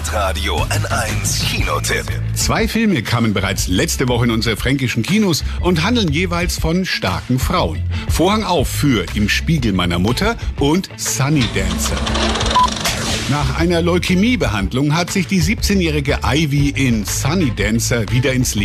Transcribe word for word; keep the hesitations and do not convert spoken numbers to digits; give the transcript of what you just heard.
Hitradio N eins Kinotipp. Zwei Filme kamen bereits letzte Woche in unsere fränkischen Kinos und handeln jeweils von starken Frauen. Vorhang auf für Im Spiegel meiner Mutter und Sunny Dancer. Nach einer Leukämiebehandlung hat sich die siebzehnjährige Ivy in Sunny Dancer wieder ins Leben